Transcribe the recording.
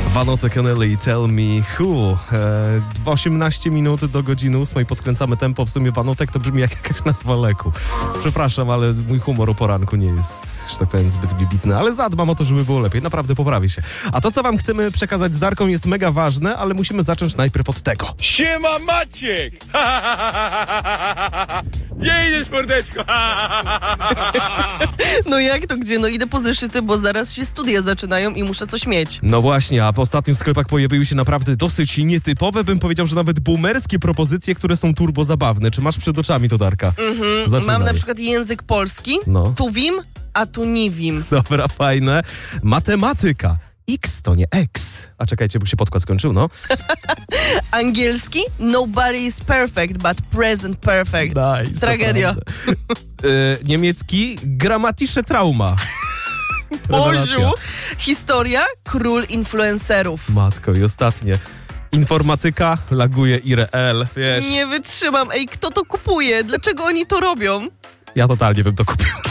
Vanote Canelli, Tell Me Who. 18 minut do godziny 8 podkręcamy tempo. W sumie Vanotek to brzmi jak jakaś nazwa leku. Przepraszam, ale mój humor o poranku nie jest, że tak powiem, zbyt wybitny, ale zadbam o to, żeby było lepiej. Naprawdę poprawi się. A to, co wam chcemy przekazać z Darką, jest mega ważne, ale musimy zacząć najpierw od tego. Siema Maciek! Gdzie idziesz, mordeczko? No jak to gdzie? No idę po zeszyty, bo zaraz się studia zaczynają i muszę coś mieć. No właśnie, a po ostatnim sklepach pojawiły się naprawdę dosyć nietypowe, bym powiedział, że nawet boomerskie propozycje, które są turbo zabawne. Czy masz przed oczami to, Darka? Zaczynaj. Mam na przykład język polski, No. tu wim, a tu nie wim. Dobra, fajne. Matematyka. X to nie X. A czekajcie, bo się podkład skończył, no. Angielski, nobody is perfect, but present perfect. Nice, Tragedia. Niemiecki, gramatische Trauma. Rewelacja. Boziu. Historia, król influencerów. Matko, i ostatnie. Informatyka, laguje IRL, wiesz. Nie wytrzymam. Ej, kto to kupuje? Dlaczego oni to robią? Ja totalnie bym to kupił.